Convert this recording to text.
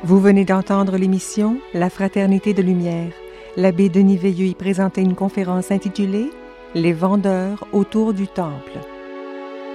Vous venez d'entendre l'émission La Fraternité de Lumière. L'abbé Denis Veilleux y présentait une conférence intitulée « Les vendeurs autour du temple ».